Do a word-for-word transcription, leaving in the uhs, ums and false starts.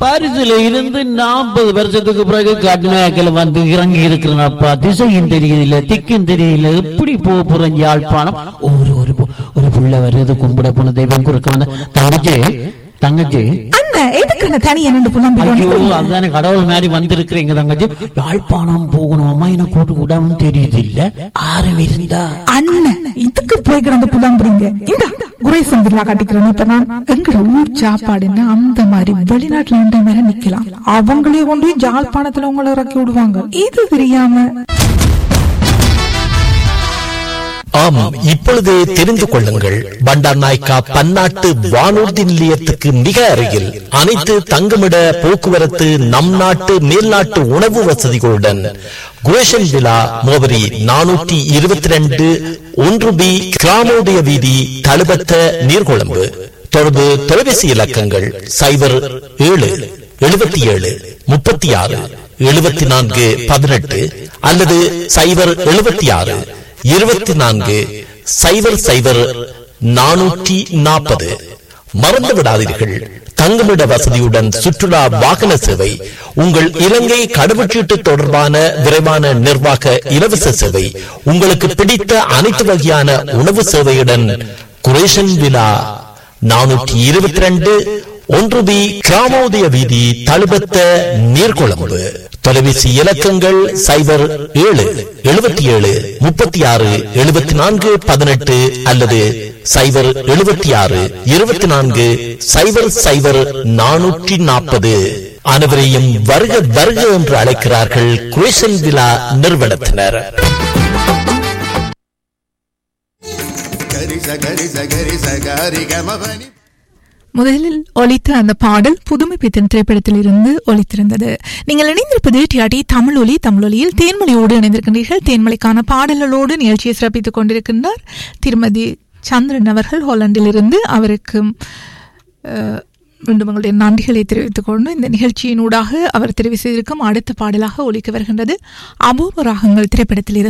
பாரிஸ்ல இருந்து நாற்பது வருஷத்துக்கு பிறகு கடுமையாக்கல வந்து இறங்கி இருக்கிறனப்பா. திசையும் தெரியல, திக்கும் தெரியல, எப்படி போக போறேன் யாழ்ப்பாணம். ஒரு ஒரு ஒரு புள்ள வருது, கும்பிட போன தெய்வம் குறுக்க வந்த தங்கச்சி தங்கச்சி அதான கடவுள் மாதிரி வந்திருக்கிறீங்க தங்கச்சி. யாழ்ப்பாணம் போகணும் அம்மா, எனக்கு கூட்டு கூடாம தெரியுது இல்ல ஆறு இருந்தா அண்ணன் இதுக்கு போய் கிடந்து புலம்புறீங்க. இந்த குரேசன் பில்லா காட்டிக்கிறேன். இப்ப நான் எங்கட ஊர் சாப்பாடுன்னா அந்த மாதிரி வெளிநாட்டுல இருந்த மாதிரி நிக்கலாம். அவங்களே கொண்டு போய் யாழ்ப்பாணத்துல உங்களை இறக்கி விடுவாங்க. இது தெரியாம ஆமாம், இப்பொழுது தெரிந்து கொள்ளுங்கள். பண்டார் நாயக்கா பன்னாட்டு வானூர்தி நிலையத்துக்கு மிக அருகில் அனைத்து தங்குமிட போக்குவரத்து நம் நாட்டு மேல்நாட்டு உணவு வசதிகளுடன் குரேஷன் விழா மோபரி நானூற்றி இருபத்தி ரெண்டு ஒன்று பி கிராமோதய வீதி தழுபத்த நீர்கொழும்பு. தொடர்பு தொலைபேசி இலக்கங்கள் சைபர் ஏழு எழுபத்தி ஏழு முப்பத்தி ஆறு எழுபத்தி நான்கு பதினெட்டு அல்லது சைபர் எழுபத்தி ஆறு இருபத்தி நான்கு சைபர் சைபர் நானூற்றி நாற்பது. மறந்து விடாதீர்கள், தங்குமிட வசதியுடன் சுற்றுலா வாகன சேவை, உங்கள் இலங்கை கடவுச்சீட்டு தொடர்பான விரைவான நிர்வாக இலவச சேவை, உங்களுக்கு பிடித்த அனைத்து வகையான உணவு சேவையுடன் குரேஷன் விழா நானூற்றி இருபத்தி ரெண்டு ஒன்று பி கிராமோதய வீதி தழுபத்த நீர்கொழும்பு. தொலைபேசி இலக்கங்கள் சைபர் ஏழு எழுபத்தி ஏழு முப்பத்தி ஆறு எழுபத்தி நான்கு பதினெட்டு அல்லது சைபர் எழுபத்தி ஆறு இருபத்தி நான்கு சைபர் சைபர் நானூற்றி நாற்பது. அனைவரையும் வருக வருக என்று அழைக்கிறார்கள் குரேஷன் விழா நிறுவனத்தினர். முதலில் ஒலித்த அந்த பாடல் புதுமை பித்தன் திரைப்படத்தில் இருந்து ஒலித்திருந்தது. நீங்கள் இணைந்திருப்பது டிஆர்டி தமிழ் ஒலி. தமிழ் ஒலியில் தேன்மொழியோடு இணைந்திருக்கின்றீர்கள். தேன்மொழிக்கான பாடல்களோடு நிகழ்ச்சியை சிறப்பித்துக் கொண்டிருக்கின்றார் திருமதி சந்திரன் அவர்கள் ஹாலண்டில் இருந்து. அவருக்கு மீண்டும் உங்களுடைய நன்றிகளை தெரிவித்துக் கொண்டு இந்த நிகழ்ச்சியினூடாக அவர் தெரிவு செய்திருக்கும் அடுத்த பாடலாக ஒலிக்க வருகின்றது அபூர்வ ராகங்கள் திரைப்படத்தில் இருந்து